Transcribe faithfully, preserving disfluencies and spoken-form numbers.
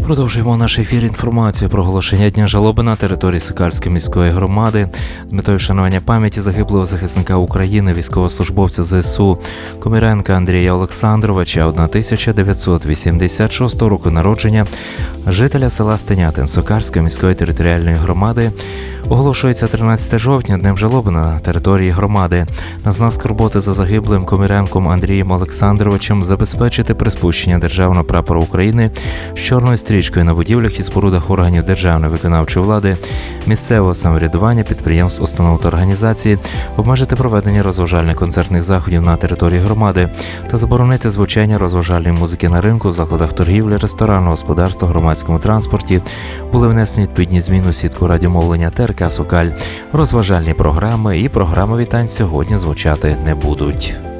Продовжуємо наш ефір інформацію про оголошення Дня жалоби на території Сокальської міської громади з метою вшанування пам'яті загиблого захисника України, військовослужбовця ЗСУ Коміренка Андрія Олександровича, тисяча дев'ятсот вісімдесят шостого року народження, жителя села Стенятин Сокальської міської територіальної громади. Оголошується тринадцятого жовтня Днем жалоби на території громади. На знак скорботи за загиблим Коміренком Андрієм Олександровичем забезпечити приспущення Державного прапора України з чорною стрічкою на будівлях і спорудах органів державної виконавчої влади, місцевого самоврядування, підприємств, установ та організацій, обмежити проведення розважальних концертних заходів на території громади та заборонити звучання розважальної музики на ринку, закладах торгівлі, ресторанного господарства, громадському транспорті. Були внесені відповідні зміни у сітку радіомовлення Т Р К Сокаль. Розважальні програми і програми вітань сьогодні звучати не будуть.